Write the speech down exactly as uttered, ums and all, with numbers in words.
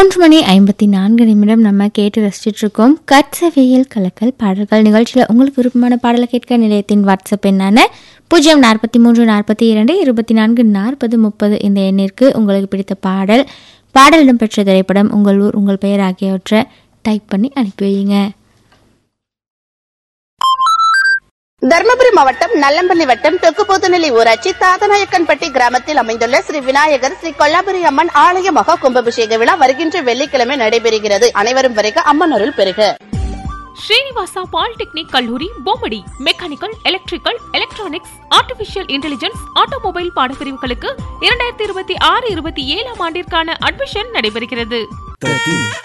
மூன்று மணி ஐம்பத்தி நான்கு நிமிடம் நம்ம கேட்டு ரசிச்சுட்டு இருக்கோம். கட்சவியல் கலக்கல் பாடல்கள் நிகழ்ச்சியில் உங்களுக்கு விருப்பமான பாடலை கேட்க நிலையத்தின் வாட்ஸ்அப் எண்ணான பூஜ்ஜியம் நாற்பத்தி மூன்று நாற்பத்தி இரண்டு இருபத்தி நான்கு நாற்பது முப்பது இந்த எண்ணிற்கு உங்களுக்கு பிடித்த பாடல், பாடல் இடம்பெற்ற திரைப்படம், உங்கள் ஊர், உங்கள் பெயர் ஆகியவற்றை டைப் பண்ணி அனுப்பி வையுங்க. தர்மபுரி மாவட்டம் நல்லம்பள்ளி வட்டம் தெற்குபோத்துநிலை ஊராட்சி தாதநாயக்கன்பட்டி கிராமத்தில் அமைந்துள்ள ஸ்ரீ விநாயகர் ஸ்ரீ கொல்லாபுரி அம்மன் ஆலய மகா கும்பாபிஷேக விழா வருகின்ற வெள்ளிக்கிழமை நடைபெறுகிறது. அனைவரும் வருக, அம்மன் அருள் பெறுக. ஸ்ரீனிவாசா பாலிடெக்னிக் கல்லூரி Bommidi mechanical, electrical, electronics, artificial intelligence, automobile பாடப்பிரிவுகளுக்கு இரண்டாயிரத்தி இருபத்தி ஆறு இருபத்தி ஏழாம் ஆண்டிற்கான அட்மிஷன் நடைபெறுகிறது.